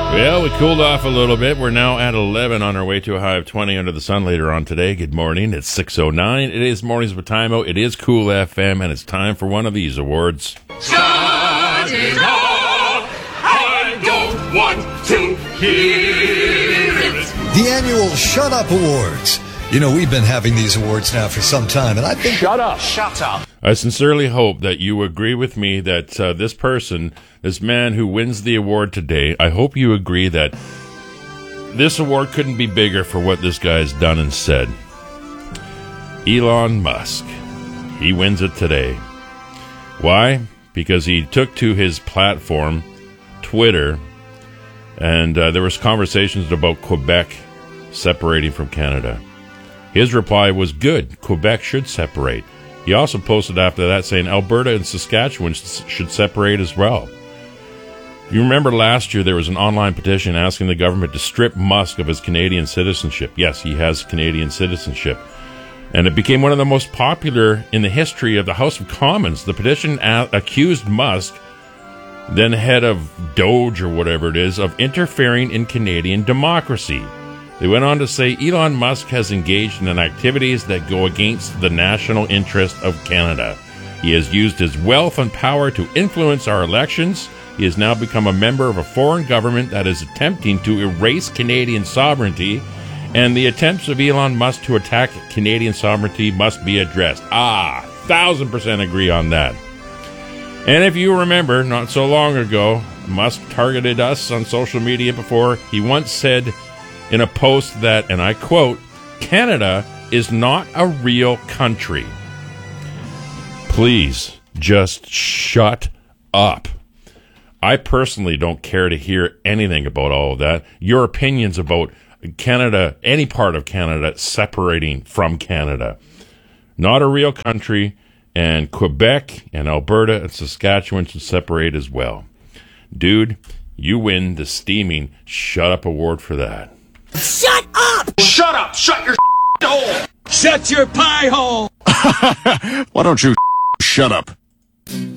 Well, we cooled off a little bit. We're now at 11 on our way to a high of 20 under the sun later on today. Good morning. It's 6:09. It is Mornings with Timo. It is Cool FM, and it's time for one of these awards. Shut it off! I don't want to hear it! The annual Shut Up Awards. You know, we've been having these awards now for some time, and I think... Shut up! Shut up! I sincerely hope that you agree with me that this man who wins the award today, I hope you agree that this award couldn't be bigger for what this guy has done and said. Elon Musk. He wins it today. Why? Because he took to his platform, Twitter, and there was conversations about Quebec separating from Canada. His reply was good. Quebec should separate. He also posted after that saying Alberta and Saskatchewan should separate as well. You remember last year there was an online petition asking the government to strip Musk of his Canadian citizenship. Yes, he has Canadian citizenship. And it became one of the most popular in the history of the House of Commons. The petition accused Musk, then head of Doge or whatever it is, of interfering in Canadian democracy. They went on to say Elon Musk has engaged in activities that go against the national interest of Canada. He has used his wealth and power to influence our elections. He has now become a member of a foreign government that is attempting to erase Canadian sovereignty, and the attempts of Elon Musk to attack Canadian sovereignty must be addressed. 1,000% agree on that. And if you remember, not so long ago, Musk targeted us on social media before. He once said in a post that, and I quote, "Canada is not a real country." Please, just shut up. I personally don't care to hear anything about all of that. Your opinions about Canada, any part of Canada, separating from Canada. Not a real country, and Quebec and Alberta and Saskatchewan should separate as well. Dude, you win the steaming Shut Up Award for that. Shut up! Shut up! Shut your hole! Shut your pie hole! Why don't you shut up?